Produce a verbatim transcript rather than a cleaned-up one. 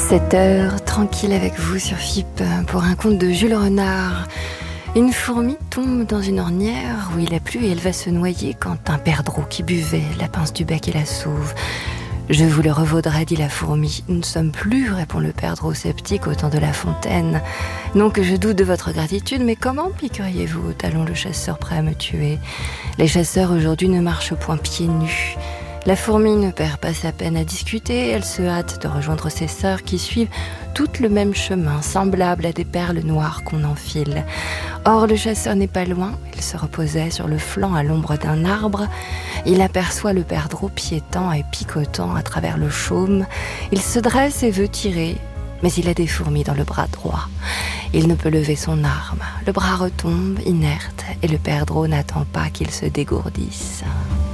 sept heures, tranquille avec vous sur F I P pour un conte de Jules Renard. Une fourmi tombe dans une ornière où il a plu et elle va se noyer quand un perdreau qui buvait la pince du bec et la sauve. Je vous le revaudrai, dit la fourmi. Nous ne sommes plus, répond le perdreau sceptique au temps de La Fontaine. Non que je doute de votre gratitude, mais comment piqueriez-vous au talon le chasseur prêt à me tuer? Les chasseurs aujourd'hui ne marchent point pieds nus. La fourmi ne perd pas sa peine à discuter, elle se hâte de rejoindre ses sœurs qui suivent toutes le même chemin, semblable à des perles noires qu'on enfile. Or, le chasseur n'est pas loin, il se reposait sur le flanc à l'ombre d'un arbre. Il aperçoit le perdreau piétant et picotant à travers le chaume. Il se dresse et veut tirer, mais il a des fourmis dans le bras droit. Il ne peut lever son arme. Le bras retombe, inerte, et le perdreau n'attend pas qu'il se dégourdisse.